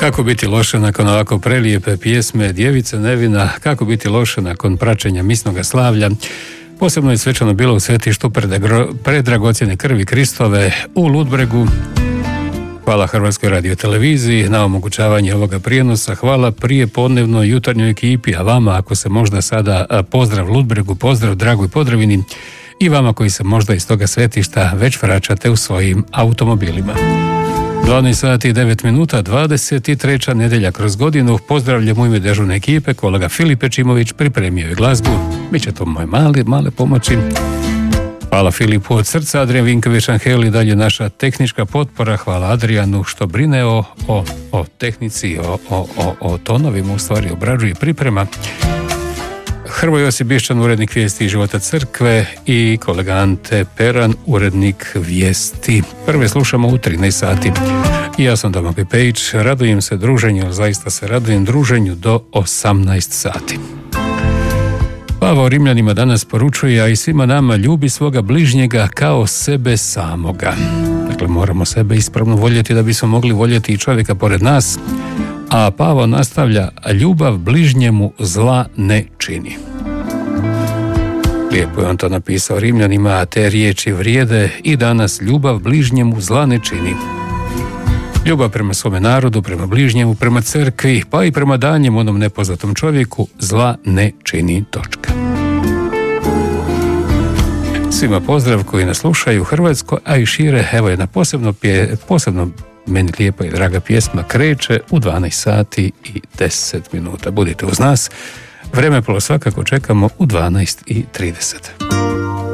Kako biti loše nakon ovako prelijepe pjesme Djevice Nevina, kako biti loše nakon praćenja misnoga slavlja. Posebno je svečano bilo u svetištu predragocjene krvi Kristove u Ludbregu. Hvala Hrvatskoj radioteleviziji na omogućavanje ovoga prijenosa. Hvala prijepodnevnoj jutarnjoj ekipi, a vama ako se možda sada pozdrav Ludbregu, pozdrav dragoj Podravini i vama koji se možda iz toga svetišta već vraćate u svojim automobilima. 12 sati i 9 minuta, 23. nedjelja kroz godinu. Pozdravljam u ime dežurne ekipe, kolega Filip Pečimović pripremio je glazbu. Biće to moje male pomoći. Hvala Filipu od srca, Adrian Vinković Anheli, dalje naša tehnička potpora. Hvala Adrianu što brine o tehnici, o tonovima, u stvari obrađuje i priprema. Hrvoje Josip Bišćan, urednik Vijesti i života crkve, i kolega Ante Peran, urednik Vijesti. Prve slušamo u 13 sati. I ja sam Domagoj Pejić, radujem se druženju, ali zaista se radujem druženju do 18 sati. Pavao Rimljanima danas poručuje, a i svima nama: ljubi svoga bližnjega kao sebe samoga. Dakle, moramo sebe ispravno voljeti da bismo mogli voljeti i čovjeka pored nas. A Pavao nastavlja: ljubav bližnjemu zla ne čini. Lijepo je on to napisao Rimljanima, a te riječi vrijede i danas: ljubav bližnjemu zla ne čini. Ljubav prema svome narodu, prema bližnjemu, prema crkvi, pa i prema daljnjem onom nepoznatom čovjeku zla ne čini. Točka. Svima pozdrav koji nas slušaju u Hrvatskoj, a i šire. Evo jedna posebno meni lijepa i draga pjesma kreće u 12 sati i 10 minuta. Budite uz nas. Vreme svakako čekamo u 12:30.